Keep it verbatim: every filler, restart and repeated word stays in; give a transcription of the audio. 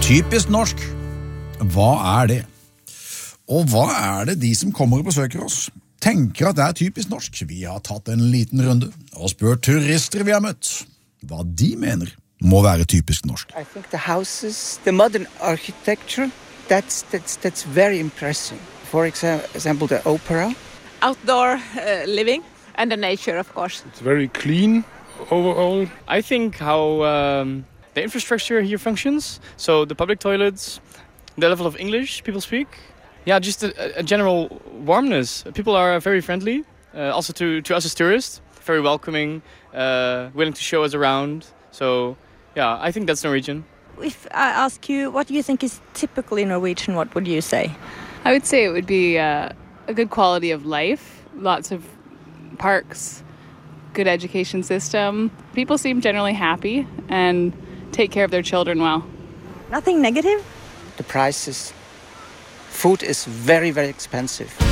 Typisk norsk. Hva er det? Og hva er det de som kommer og besøker oss tenker at det er typisk norsk? Vi har tatt en liten runde og spurt turister vi har møtt hva de mener må være typisk norsk. I think the houses, the modern architecture, that's that's that's very impressive. For example, the opera. Outdoor uh, living and the nature, of course. It's very clean overall. I think how um, the infrastructure here functions. So the public toilets, the level of English people speak. Yeah, just a, a general warmness. People are very friendly, uh, also to, to us as tourists. Very welcoming, uh, willing to show us around. So, yeah, I think that's Norwegian. If I ask you, what do you think is typically Norwegian, what would you say? I would say it would be uh, a good quality of life. Lots of parks, good education system. People seem generally happy and take care of their children well. Nothing negative? The prices. Food is very, very expensive.